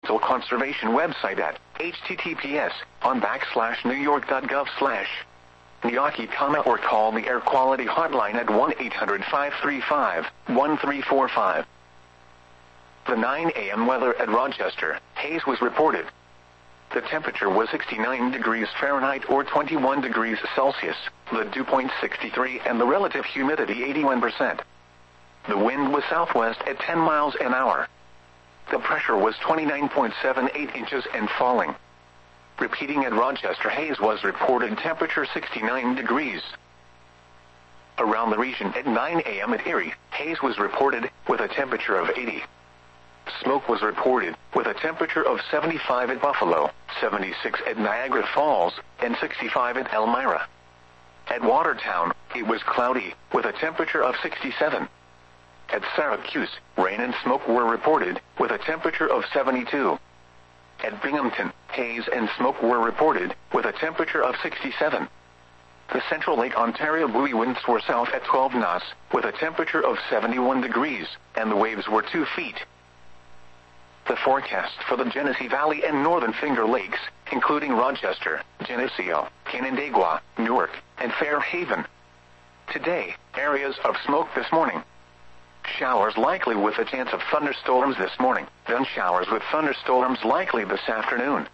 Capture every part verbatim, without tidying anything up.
Conservation website at https on backslash newyork.gov slash Niyaki, or call the air quality hotline at one eight hundred five three five one three four five. The nine a m weather at Rochester, haze was reported. The temperature was sixty-nine degrees Fahrenheit or twenty-one degrees Celsius, the dew point sixty-three and the relative humidity eighty-one percent. The wind was southwest at ten miles an hour. The pressure was twenty-nine point seven eight inches and falling. Repeating at Rochester, haze was reported, temperature sixty-nine degrees. Around the region at nine a m at Erie, haze was reported with a temperature of eighty. Smoke was reported with a temperature of seventy-five at Buffalo, seventy-six at Niagara Falls, and sixty-five at Elmira. At Watertown, it was cloudy with a temperature of sixty-seven. At Syracuse, rain and smoke were reported with a temperature of seventy-two. At Binghamton, haze and smoke were reported with a temperature of sixty-seven. The Central Lake Ontario buoy winds were south at twelve knots with a temperature of seventy-one degrees, and the waves were two feet. The forecast for the Genesee Valley and Northern Finger Lakes, including Rochester, Geneseo, Canandaigua, Newark, and Fairhaven. Today, areas of smoke this morning. Showers likely with a chance of thunderstorms this morning, then showers with thunderstorms likely this afternoon.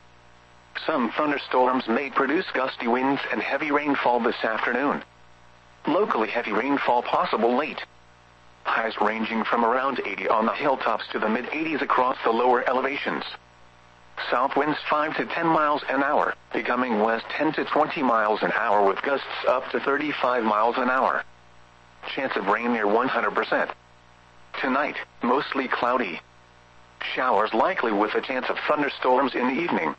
Some thunderstorms may produce gusty winds and heavy rainfall this afternoon. Locally heavy rainfall possible late. Highs ranging from around eighty on the hilltops to the mid eighties across the lower elevations. South winds five to ten miles an hour, becoming west ten to twenty miles an hour with gusts up to thirty-five miles an hour. Chance of rain near one hundred percent. Tonight, mostly cloudy. Showers likely with a chance of thunderstorms in the evening.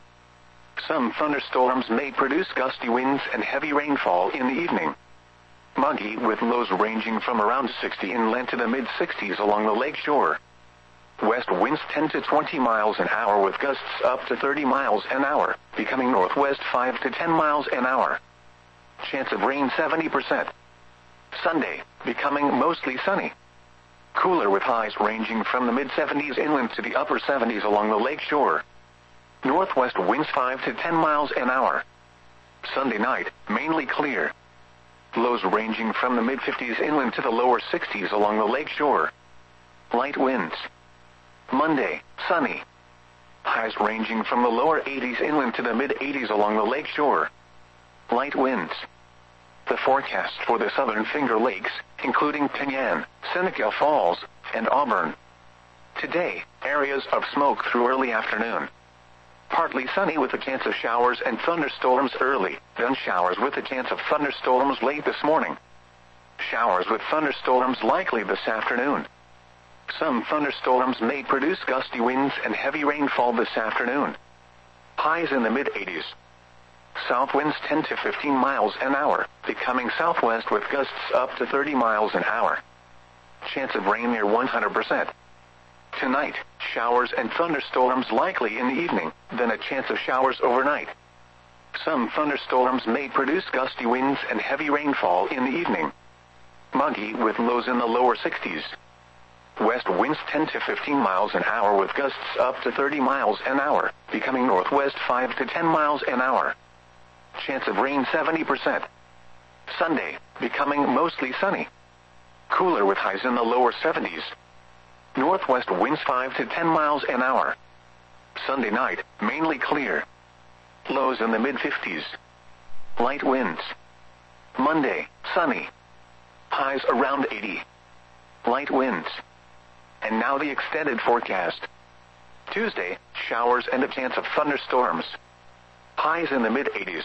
Some thunderstorms may produce gusty winds and heavy rainfall in the evening. Muggy with lows ranging from around sixty inland to the mid sixties along the lake shore. West winds ten to twenty miles an hour with gusts up to thirty miles an hour, becoming northwest five to ten miles an hour. Chance of rain seventy percent. Sunday, becoming mostly sunny. Cooler with highs ranging from the mid seventies inland to the upper seventies along the lake shore. Northwest winds five to ten miles an hour. Sunday night, mainly clear. Lows ranging from the mid fifties inland to the lower sixties along the lake shore. Light winds. Monday, sunny. Highs ranging from the lower eighties inland to the mid eighties along the lake shore. Light winds. The forecast for the Southern Finger Lakes, including Penyan, Seneca Falls, and Auburn. Today, areas of smoke through early afternoon. Partly sunny with a chance of showers and thunderstorms early, then showers with a chance of thunderstorms late this morning. Showers with thunderstorms likely this afternoon. Some thunderstorms may produce gusty winds and heavy rainfall this afternoon. Highs in the mid eighties. South winds ten to fifteen miles an hour, becoming southwest with gusts up to thirty miles an hour. Chance of rain near one hundred percent. Tonight, showers and thunderstorms likely in the evening, then a chance of showers overnight. Some thunderstorms may produce gusty winds and heavy rainfall in the evening. Muggy with lows in the lower sixties. West winds ten to fifteen miles an hour with gusts up to thirty miles an hour, becoming northwest five to ten miles an hour. Chance of rain seventy percent. Sunday, becoming mostly sunny. Cooler with highs in the lower seventies. Northwest winds five to ten miles an hour. Sunday night, mainly clear. Lows in the mid fifties. Light winds. Monday, sunny. Highs around eighty. Light winds. And now the extended forecast. Tuesday, showers and a chance of thunderstorms. Highs in the mid eighties.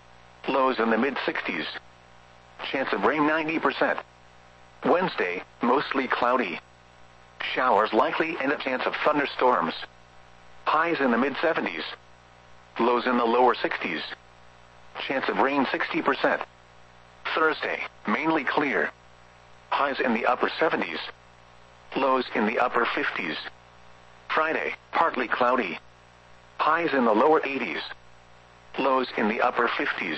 Lows in the mid sixties. Chance of rain ninety percent. Wednesday, mostly cloudy. Showers likely and a chance of thunderstorms. Highs in the mid seventies. Lows in the lower sixties. Chance of rain sixty percent. Thursday, mainly clear. Highs in the upper seventies. Lows in the upper fifties. Friday, partly cloudy. Highs in the lower eighties. Lows in the upper fifties.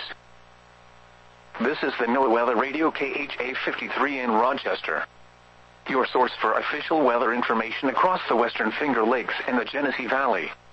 This is the NOAA Weather Radio K H A fifty-three in Rochester. Your source for official weather information across the Western Finger Lakes and the Genesee Valley.